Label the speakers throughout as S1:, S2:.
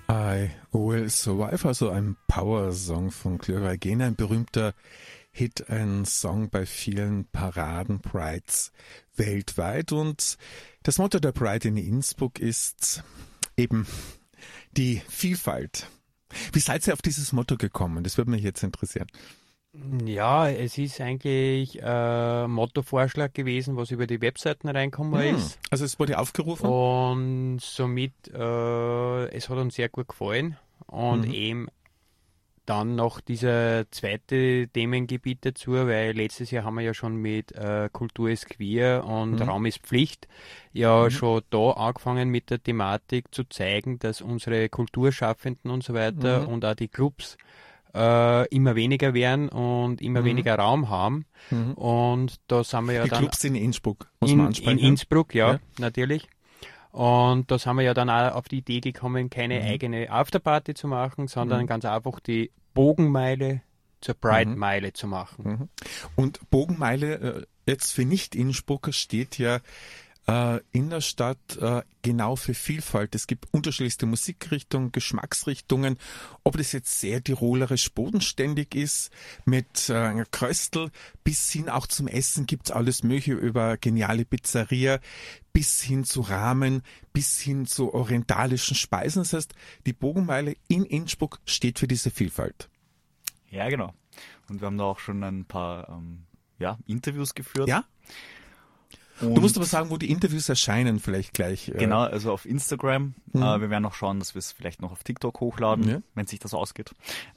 S1: I Will Survive, also ein Power-Song von Gloria Gaynor, ein berühmter Hit, ein Song bei vielen Paraden, Prides weltweit. Und das Motto der Pride in Innsbruck ist eben die Vielfalt. Wie seid ihr auf dieses Motto gekommen? Das würde mich jetzt interessieren.
S2: Ja, es ist eigentlich ein Mottovorschlag gewesen, was über die Webseiten reinkommen ist.
S1: Also es wurde aufgerufen?
S2: Und somit, es hat uns sehr gut gefallen. Und eben dann noch dieser zweite Themengebiet dazu, weil letztes Jahr haben wir ja schon mit Kultur ist queer und Raum ist Pflicht schon da angefangen mit der Thematik zu zeigen, dass unsere Kulturschaffenden und so weiter und auch die Clubs immer weniger werden und immer weniger Raum haben. Und da sind wir ja
S1: Die
S2: dann
S1: Clubs in Innsbruck, muss man ansprechen.
S2: in Innsbruck, ja, natürlich. Und da sind wir ja dann auch auf die Idee gekommen, keine eigene Afterparty zu machen, sondern ganz einfach die Bogenmeile zur Pride-Meile zu machen.
S1: Und Bogenmeile, jetzt für Nicht-Innsbrucker, steht ja in der Stadt genau für Vielfalt. Es gibt unterschiedlichste Musikrichtungen, Geschmacksrichtungen. Ob das jetzt sehr tirolerisch bodenständig ist, mit Kröstel, bis hin auch zum Essen gibt's alles Mögliche, über geniale Pizzeria, bis hin zu Ramen, bis hin zu orientalischen Speisen. Das heißt, die Bogenmeile in Innsbruck steht für diese Vielfalt.
S3: Ja, genau. Und wir haben da auch schon ein paar Interviews geführt.
S1: Ja?
S3: Und
S1: du musst aber sagen, wo die Interviews erscheinen, vielleicht gleich.
S3: Genau, also auf Instagram. Wir werden auch schauen, dass wir es vielleicht noch auf TikTok hochladen, wenn sich das ausgeht.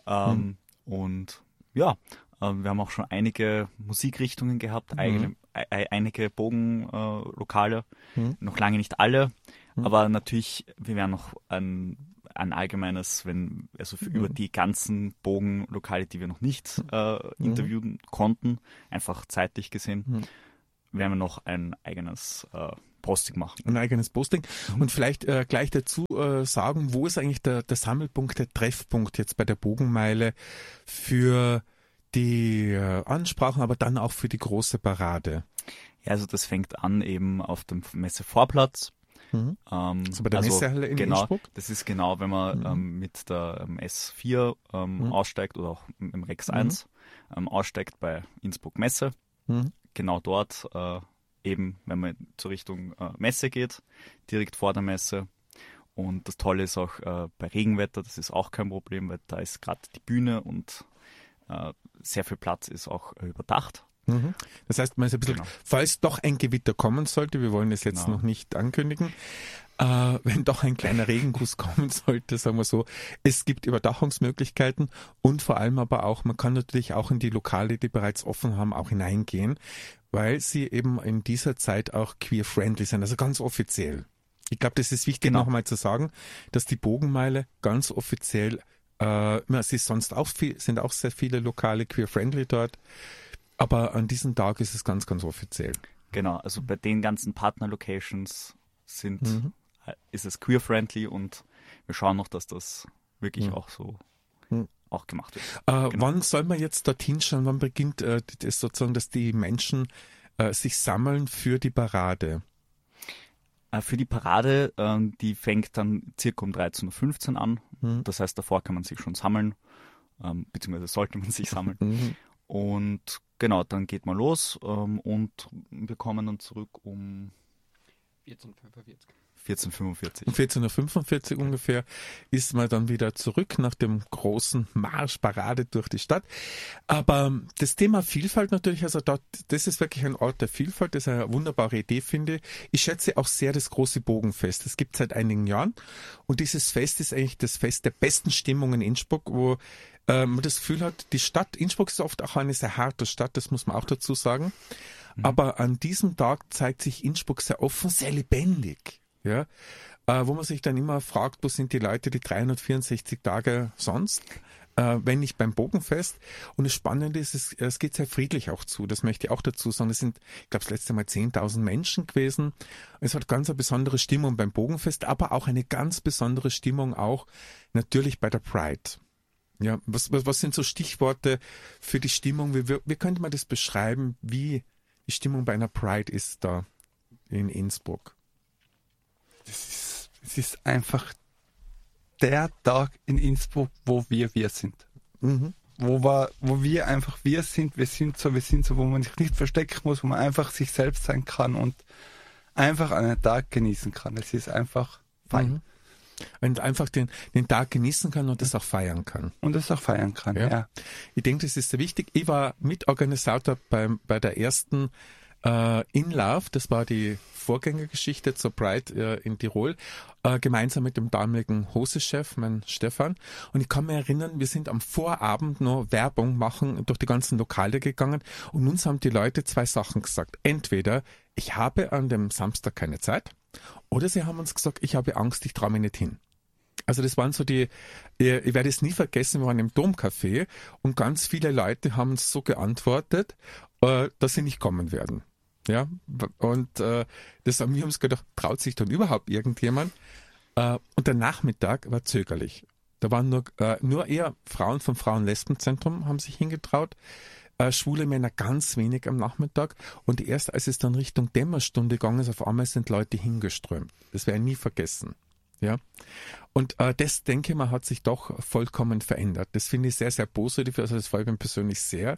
S3: Und ja, wir haben auch schon einige Musikrichtungen gehabt, einige Bogenlokale, noch lange nicht alle, aber natürlich, wir werden noch ein allgemeines, über die ganzen Bogenlokale, die wir noch nicht interviewen konnten, einfach zeitlich gesehen, werden wir noch ein eigenes Posting machen.
S1: Ein eigenes Posting. Und vielleicht gleich dazu sagen, wo ist eigentlich der Sammelpunkt, der Treffpunkt jetzt bei der Bogenmeile für die Ansprachen, aber dann auch für die große Parade?
S3: Ja, also das fängt an eben auf dem Messevorplatz.
S1: Also bei der Messehalle in
S3: Innsbruck?
S1: Innsbruck?
S3: Das ist genau, wenn man mit der S4 aussteigt oder auch im Rex 1 aussteigt bei Innsbruck Messe. Genau dort eben, wenn man zur Richtung Messe geht, direkt vor der Messe. Und das Tolle ist auch bei Regenwetter, das ist auch kein Problem, weil da ist gerade die Bühne und sehr viel Platz ist auch überdacht.
S1: Das heißt, man ist ein bisschen, falls doch ein Gewitter kommen sollte, wir wollen es jetzt noch nicht ankündigen, wenn doch ein kleiner Regenguss kommen sollte, sagen wir so, es gibt Überdachungsmöglichkeiten und vor allem aber auch, man kann natürlich auch in die Lokale, die bereits offen haben, auch hineingehen, weil sie eben in dieser Zeit auch queer-friendly sind, also ganz offiziell. Ich glaube, das ist wichtig nochmal zu sagen, dass die Bogenmeile ganz offiziell, es ist sonst auch sind auch sehr viele Lokale queer-friendly dort, aber an diesem Tag ist es ganz, ganz offiziell.
S3: Genau, also bei den ganzen Partner-Locations ist es queer-friendly und wir schauen noch, dass das wirklich auch so auch gemacht wird.
S1: Wann soll man jetzt dorthin schauen? Wann beginnt das sozusagen, dass die Menschen sich sammeln für die Parade?
S3: Für die Parade, die fängt dann circa um 13.15 Uhr an. Das heißt, davor kann man sich schon sammeln, beziehungsweise sollte man sich sammeln. Und genau, dann geht man los und wir kommen dann zurück um 14.45 Uhr.
S1: Um 14.45 Uhr ungefähr ist man dann wieder zurück nach dem großen Marsch, Parade durch die Stadt. Aber das Thema Vielfalt natürlich, also das ist wirklich ein Ort der Vielfalt, das ist eine wunderbare Idee, finde ich. Ich schätze auch sehr das große Bogenfest. Das gibt es seit einigen Jahren und dieses Fest ist eigentlich das Fest der besten Stimmung in Innsbruck, wo man das Gefühl hat, die Stadt Innsbruck ist oft auch eine sehr harte Stadt, das muss man auch dazu sagen. Aber an diesem Tag zeigt sich Innsbruck sehr offen, sehr lebendig. Ja, wo man sich dann immer fragt, wo sind die Leute die 364 Tage sonst, wenn nicht beim Bogenfest. Und das Spannende ist, es geht sehr friedlich auch zu, das möchte ich auch dazu sagen. Es sind, ich glaube, das letzte Mal 10.000 Menschen gewesen. Es hat ganz eine besondere Stimmung beim Bogenfest, aber auch eine ganz besondere Stimmung auch natürlich bei der Pride. Ja, was sind so Stichworte für die Stimmung? Wie könnte man das beschreiben, wie die Stimmung bei einer Pride ist da in Innsbruck?
S4: Es ist einfach der Tag in Innsbruck, wo wir sind.
S1: Mhm.
S4: Wo wir einfach wir sind so, wo man sich nicht verstecken muss, wo man einfach sich selbst sein kann und einfach einen Tag genießen kann. Es ist einfach fein.
S1: Mhm. Und einfach den Tag genießen kann und das auch feiern kann.
S4: Ja.
S1: Ich denke, das ist sehr wichtig. Ich war Mitorganisator bei der ersten Inlauf, das war die Vorgängergeschichte zur Pride in Tirol, gemeinsam mit dem damaligen Hosechef, mein Stefan. Und ich kann mich erinnern, wir sind am Vorabend noch Werbung machen, durch die ganzen Lokale gegangen und uns haben die Leute 2 Sachen gesagt. Entweder, ich habe an dem Samstag keine Zeit, oder sie haben uns gesagt, ich habe Angst, ich traue mich nicht hin. Also das waren so ich werde es nie vergessen, wir waren im Domcafé und ganz viele Leute haben uns so geantwortet, dass sie nicht kommen werden. Ja, und wir haben uns gedacht, traut sich dann überhaupt irgendjemand? Und der Nachmittag war zögerlich. Da waren nur eher Frauen vom Frauen-Lesben-Zentrum haben sich hingetraut, schwule Männer ganz wenig am Nachmittag und erst als es dann Richtung Dämmerstunde gegangen ist, auf einmal sind Leute hingeströmt. Das werde ich nie vergessen. Ja. Und das, denke ich mal, hat sich doch vollkommen verändert. Das finde ich sehr, sehr positiv, also das freut mich persönlich sehr.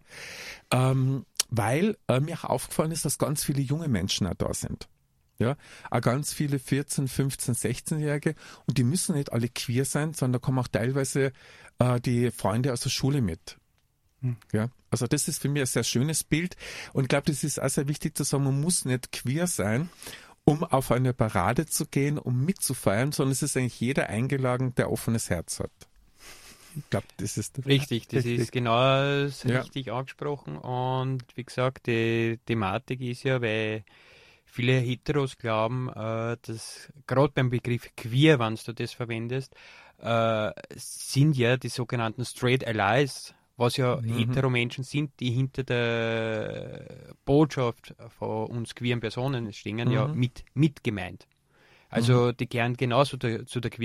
S1: Weil mir auch aufgefallen ist, dass ganz viele junge Menschen auch da sind. Ja, auch ganz viele 14, 15, 16-Jährige und die müssen nicht alle queer sein, sondern da kommen auch teilweise die Freunde aus der Schule mit. Ja, also das ist für mich ein sehr schönes Bild und ich glaube, das ist auch sehr wichtig zu sagen, man muss nicht queer sein, um auf eine Parade zu gehen, um mitzufeiern, sondern es ist eigentlich jeder eingeladen, der offenes Herz hat. Ich glaube, das ist
S2: richtig, das ist genau richtig angesprochen und wie gesagt, die Thematik ist ja, weil viele Heteros glauben, dass gerade beim Begriff queer, wenn du das verwendest, sind ja die sogenannten Straight Allies, was ja Hetero-Menschen sind, die hinter der Botschaft von uns queeren Personen stehen, ja mit gemeint. Also die gehören genauso zu der